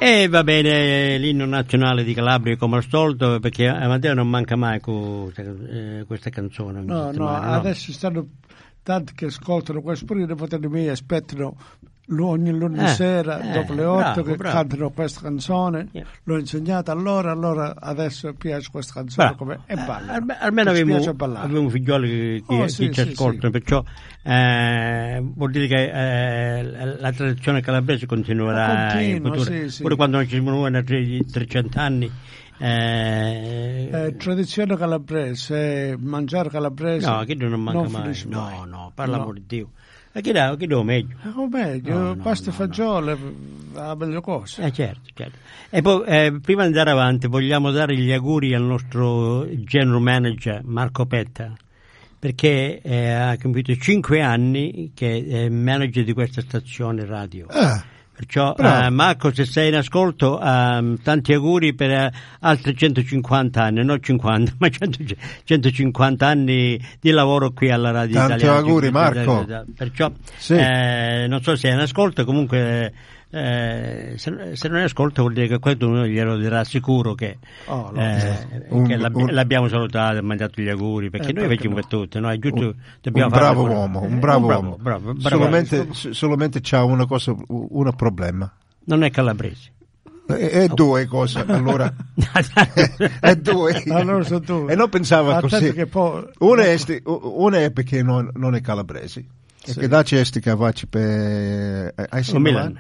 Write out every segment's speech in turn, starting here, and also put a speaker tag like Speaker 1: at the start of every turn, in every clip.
Speaker 1: E va bene, l'inno nazionale di Calabria come al solito, perché a Matteo non manca mai questa canzone.
Speaker 2: No, adesso stanno tanti che ascoltano questo, pure i nipotini miei aspettano ogni lunedì sera dopo le 8 che cantano questa canzone. L'ho insegnata allora adesso piace questa canzone e balla.
Speaker 1: Almeno abbiamo figlioli che ci ascoltano, perciò vuol dire che la tradizione calabrese continuerà in futuro, pure quando non ci sono 300 anni.
Speaker 2: Tradizione calabrese, mangiare calabrese,
Speaker 1: no, che non manca mai. No, per l'amor di Dio. Ma che do meglio?
Speaker 2: Meglio, pasta e fagioli, la bella cosa.
Speaker 1: Certo. E poi, prima di andare avanti, vogliamo dare gli auguri al nostro general manager Marco Petta, perché ha compiuto 5 anni che è manager di questa stazione radio. Perciò Marco, se sei in ascolto, tanti auguri per altri 150 anni, non 50, ma 150 anni di lavoro qui alla radio
Speaker 3: tanti
Speaker 1: italiana.
Speaker 3: Tanti auguri Marco.
Speaker 1: Perciò non so se è in ascolto, comunque se non è in ascolto vuol dire che qualcuno glielo dirà sicuro che l'abbiamo salutato e mandato gli auguri, perché noi facciamo per tutti, no? È giusto, dobbiamo
Speaker 3: un bravo uomo. Solamente c'ha una cosa, un problema.
Speaker 1: Non è calabrese.
Speaker 3: E due cose, allora. E due.
Speaker 2: Allora sono due.
Speaker 3: E non pensava così. Una è perché non è calabrese.
Speaker 2: Sì.
Speaker 3: Che daci esti che facci per AC Milan?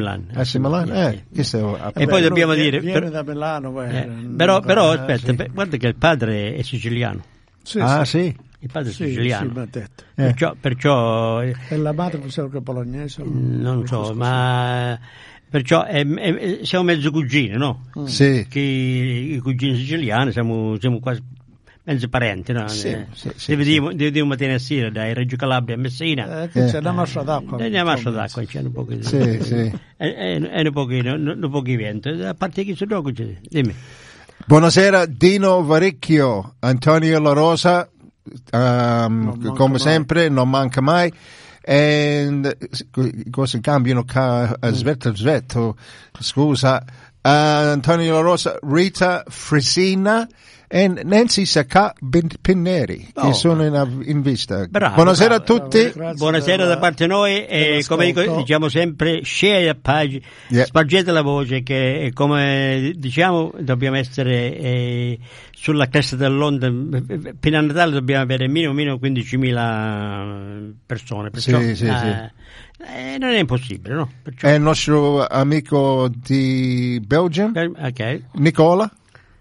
Speaker 1: E poi dobbiamo dire
Speaker 2: viene da Milano,
Speaker 1: però aspetta, guarda che il padre è siciliano.
Speaker 3: Sì.
Speaker 1: Il padre è siciliano.
Speaker 2: Perciò e la madre pensavo che bolognese.
Speaker 1: Non so, ma perciò siamo mezzo cugini, no?
Speaker 3: Sì.
Speaker 1: Che i cugini siciliani siamo quasi mezzo parenti, no? Dividiamo mattina e sera dai Reggio Calabria a Messina.
Speaker 2: C'è una mascia d'acqua.
Speaker 1: C'è un pochino. Sì. È un pochino vento. A parte che sono dimmi.
Speaker 3: Buonasera Dino Varicchio, Antonio La Rosa, come sempre, non manca mai. E cose cambiano svetto, scusa. Antonio La Rosa, Rita Frisina e Nancy Sacca Pinneri che sono in vista. Buonasera a tutti.
Speaker 1: Buonasera da parte noi e come diciamo sempre, share la pagina, spargete la voce che come diciamo dobbiamo essere sulla cresta dell'onda. Fino a Natale dobbiamo avere minimo 15.000 persone, perciò non è impossibile, no? Perciò...
Speaker 3: È il nostro amico di Belgium, Nicola.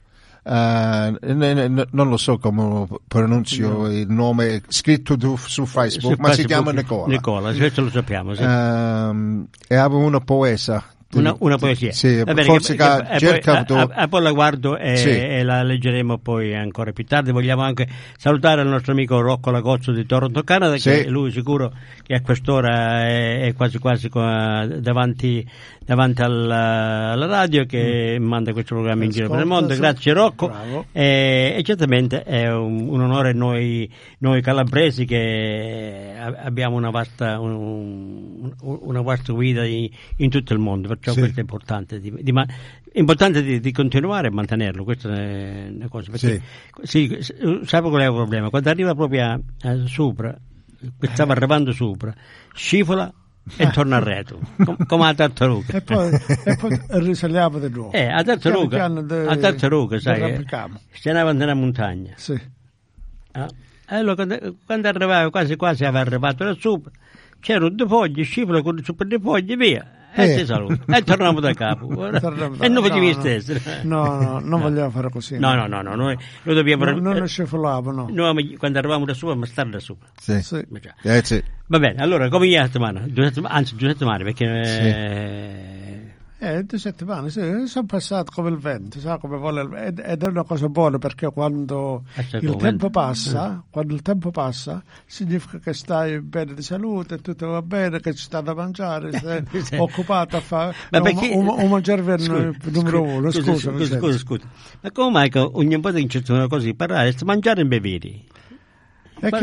Speaker 3: Non lo so come pronuncio il nome scritto su Facebook, ma si chiama Nicola.
Speaker 1: Questo lo sappiamo. Sì.
Speaker 3: E avevo una poesia.
Speaker 1: Una poesia.
Speaker 3: Sì, forse
Speaker 1: poi la guardo e la leggeremo poi ancora più tardi. Vogliamo anche salutare il nostro amico Rocco Lagozzo di Toronto, Canada, che lui sicuro che a quest'ora è quasi davanti alla radio, che manda questo programma in giro per il mondo. Grazie Rocco. E certamente è un onore noi calabresi che abbiamo una vasta guida in tutto il mondo. Perciò questo è importante, importante di continuare a mantenerlo, questa è una cosa, perché sai qual è il problema? Quando arriva proprio sopra, stava arrivando sopra, scivola e torna a retro, come la tartaruga.
Speaker 2: E poi risaliamo di nuovo.
Speaker 1: La tartaruga, sai, stiamo avanti nella montagna.
Speaker 2: Sì.
Speaker 1: Allora, quando arrivava quasi aveva arrivato da sopra, c'erano due foglie, scivola con sopra due foglie, via. E torniamo da capo e non facevi stesso.
Speaker 2: No, non vogliamo fare così.
Speaker 1: No, noi dobbiamo
Speaker 2: non scivolavo,
Speaker 1: noi quando arrivavamo da sopra, ma stare da sopra.
Speaker 3: Sì.
Speaker 1: Va bene, allora come la settimana? 2 settimane, perché
Speaker 2: 2 settimane, sono passate come il vento, sa come vuole, ed è una cosa buona, perché quando il tempo passa, significa che stai bene di salute, tutto va bene, che ci sta da mangiare, sei occupato a fare un mangiare numero uno. Scusa.
Speaker 1: Ma come mai che ogni volta che c'è una cosa di parlare, mangiare in beveri?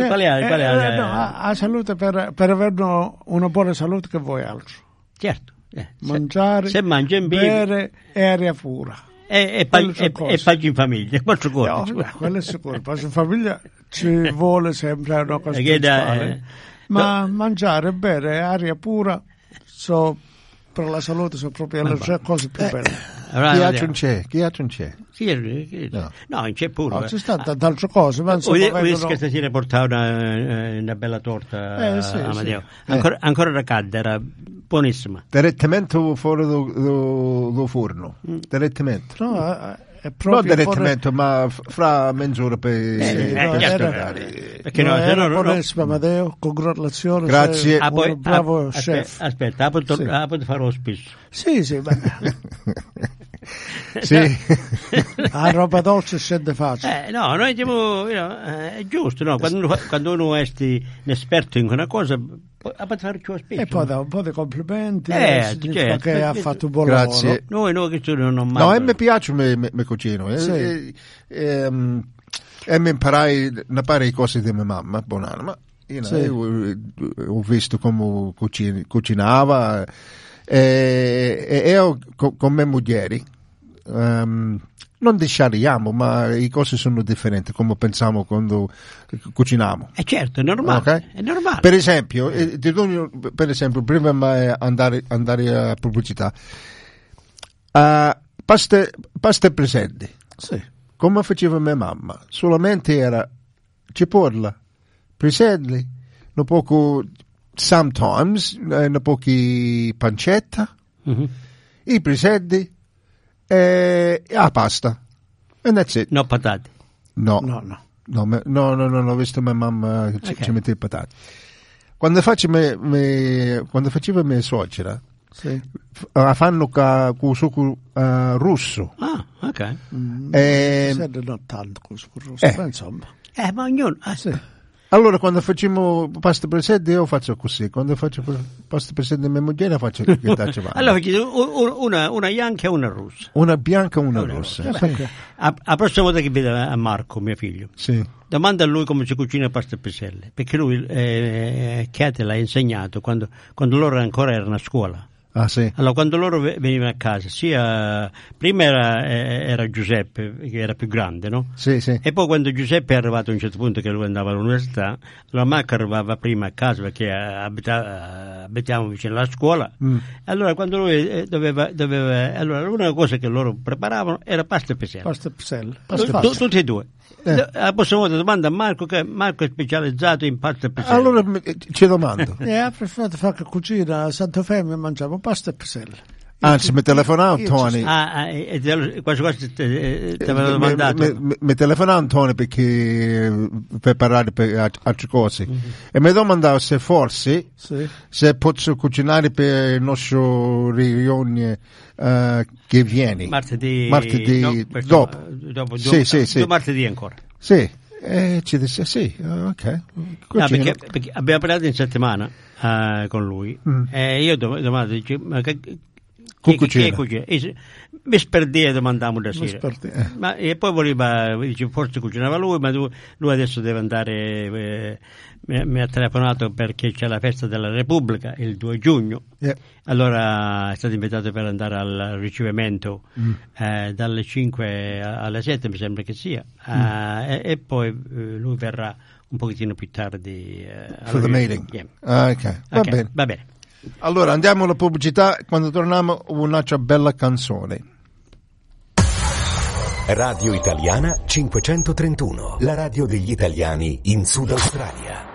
Speaker 2: A salute, per avere una buona salute, che vuoi altro?
Speaker 1: Certo.
Speaker 2: mangiare,
Speaker 1: se mangia in
Speaker 2: bere e aria pura.
Speaker 1: E paghi in famiglia, quattro cose.
Speaker 2: No, quello è sicuro, poi in famiglia ci vuole sempre una cosa principale. Ma mangiare e bere e aria pura per la salute sono proprio le cose più belle.
Speaker 3: Chi altro non c'è?
Speaker 1: No, non c'è pure.
Speaker 2: No, c'è stata tante cose, ma insomma
Speaker 1: che stasera portava una bella torta a Matteo. Ancora da calda, era buonissima.
Speaker 3: Direttamente fuori do forno. Direttamente.
Speaker 2: No, è
Speaker 3: non direttamente, ma fra mezz'ora perché
Speaker 2: era buonissima, Matteo, congratulazioni.
Speaker 3: Grazie.
Speaker 2: Sei un bravo chef.
Speaker 1: Aspetta, posso farlo spesso.
Speaker 2: Sì.
Speaker 3: Sì.
Speaker 2: La roba dolce scende facile.
Speaker 1: No, noi diciamo, è giusto, no? Quando uno è esperto in una cosa, può fare ciò spesso.
Speaker 2: E poi dà un po' di complimenti, che ha fatto un buon
Speaker 3: lavoro.
Speaker 1: Noi che non
Speaker 3: no, e mi piace me cucino.
Speaker 2: Sì.
Speaker 3: E mi imparai una paio di cose di mia mamma, buon'anno, ma io ho visto come cucinava e io con mie mogli non diciamo, ma le cose sono differenti come pensiamo quando cuciniamo.
Speaker 1: Certo, è normale,
Speaker 3: okay?
Speaker 1: È normale.
Speaker 3: Per esempio, prima di andare a pubblicità, pasta presenti.
Speaker 2: Sì.
Speaker 3: Come faceva mia mamma, solamente era cipolla, presenti, un poco, sometimes, un poco pancetta, i presenti, e la pasta. And that's it.
Speaker 1: No patate.
Speaker 3: No, ho visto mia mamma ci mette le patate. Quando faceva mia suocera, fanno con succo rosso.
Speaker 1: Ah, ok.
Speaker 2: Non tanto con succo rosso, ma insomma.
Speaker 1: Ma ognuno.
Speaker 2: Sì.
Speaker 3: Allora, quando facciamo pasta presente, io faccio così. Quando faccio pasta presente mia moglie, faccio che taccia va.
Speaker 1: Allora, una bianca e una rossa.
Speaker 3: Una bianca e una rossa.
Speaker 1: La prossima volta che vedo a Marco, mio figlio, domanda a lui come si cucina pasta presente, perché lui, Kate l'ha insegnato quando loro ancora erano a scuola.
Speaker 3: Ah, sì.
Speaker 1: Allora, quando loro venivano a casa, prima era Giuseppe, che era più grande, no?
Speaker 3: Sì.
Speaker 1: E poi quando Giuseppe è arrivato a un certo punto che lui andava all'università, la Marco arrivava prima a casa perché abitiamo vicino alla scuola. Allora, quando lui doveva allora, l'unica cosa che loro preparavano era pasta e peselle.
Speaker 2: Pasta e peselle.
Speaker 1: Tutti e due. La prossima volta domanda a Marco, che Marco è specializzato in pasta e peselle.
Speaker 3: Allora ci domando.
Speaker 2: Preferito fare che cucina a Santa Fe e mangiamo pasta e peselle.
Speaker 3: Anzi, mi telefonava Tony.
Speaker 1: Quasi ti avevo domandato.
Speaker 3: Mi telefonava Tony per parlare per altre cose. E mi domandavo se forse se posso cucinare per il nostro riunione che viene.
Speaker 1: Martedì
Speaker 3: dopo.
Speaker 1: Sì. Martedì ancora.
Speaker 3: Sì. Ci disse sì, ok.
Speaker 1: Perché abbiamo parlato in settimana con lui. E io domando, ma che cucina? Mi sperdì e domandavo da sera. E poi voleva, dice, forse cucinava lui, ma lui adesso deve andare, mi ha telefonato perché c'è la festa della Repubblica il 2 giugno. Allora è stato invitato per andare al ricevimento dalle 5 alle 7, mi sembra che sia. E poi lui verrà un pochettino più tardi.
Speaker 3: For the meeting. Ok, va bene. Allora andiamo alla pubblicità, quando torniamo un'altra bella canzone.
Speaker 4: Radio Italiana 531, la radio degli italiani in Sud Australia.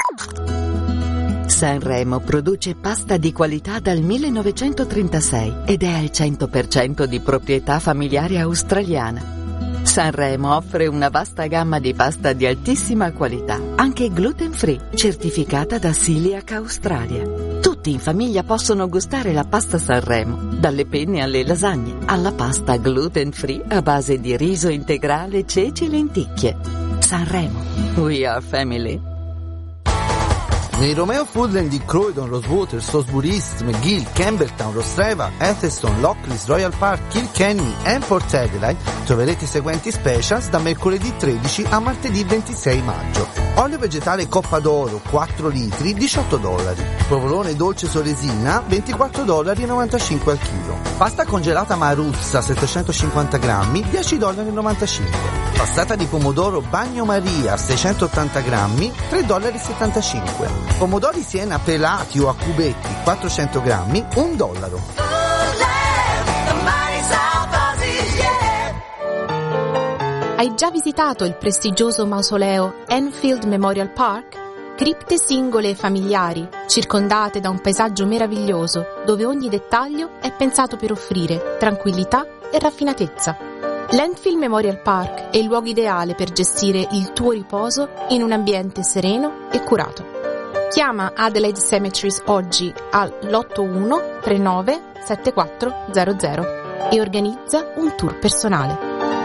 Speaker 5: Sanremo produce pasta di qualità dal 1936 ed è al 100% di proprietà familiare australiana. Sanremo offre una vasta gamma di pasta di altissima qualità, anche gluten free, certificata da Celiac Australia. Tutti in famiglia possono gustare la pasta Sanremo, dalle penne alle lasagne, alla pasta gluten free a base di riso integrale, ceci e lenticchie. Sanremo, we are family.
Speaker 6: Nei Romeo Foodland di Croydon, Rosewater, Salisbury East, McGill, Campbelltown, Rostreva, Atherstone, Lockleys, Royal Park, Kilkenny e Port Adelaide troverete i seguenti specials da mercoledì 13 a martedì 26 maggio. Olio vegetale Coppa d'Oro 4 litri $18. Provolone dolce Soresina $24,95 al chilo. Pasta congelata Maruzza 750 grammi $10,95. Passata di pomodoro Bagnomaria 680 grammi $3,75. Pomodori Siena pelati o a cubetti 400 grammi $1.
Speaker 7: Hai già visitato il prestigioso mausoleo Enfield Memorial Park? Cripte singole e familiari, circondate da un paesaggio meraviglioso, dove ogni dettaglio è pensato per offrire tranquillità e raffinatezza. L'Enfield Memorial Park è il luogo ideale per gestire il tuo riposo in un ambiente sereno e curato. Chiama Adelaide Cemeteries oggi all'81 39 7400 e organizza un tour personale.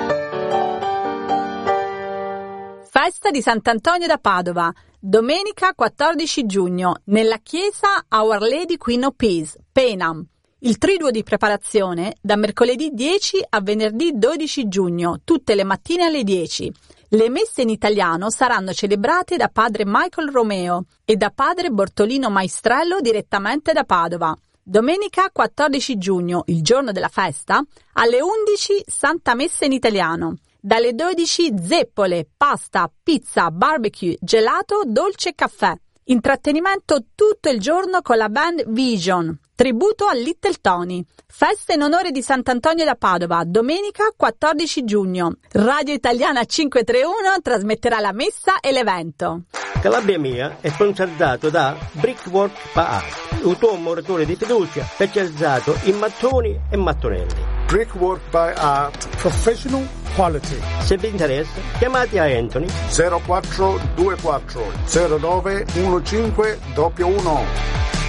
Speaker 8: Festa di Sant'Antonio da Padova, domenica 14 giugno, nella chiesa Our Lady Queen of Peace, Penam. Il triduo di preparazione da mercoledì 10 a venerdì 12 giugno, tutte le mattine alle 10. Le messe in italiano saranno celebrate da padre Michael Romeo e da padre Bortolino Maestrello direttamente da Padova. Domenica 14 giugno, il giorno della festa, alle 11 Santa Messa in italiano. Dalle 12 zeppole, pasta, pizza, barbecue, gelato, dolce e caffè. Intrattenimento tutto il giorno con la band Vision. Tributo a Little Tony. Festa in onore di Sant'Antonio da Padova, domenica 14 giugno. Radio Italiana 531 trasmetterà la messa e l'evento.
Speaker 1: Calabria Mia è sponsorizzato da Brickwork by Art, il tuo muratore di fiducia specializzato in mattoni e mattonelli.
Speaker 9: Brickwork by Art, professional quality.
Speaker 1: Se vi interessa, chiamate a Anthony
Speaker 9: 0424 09 15 11.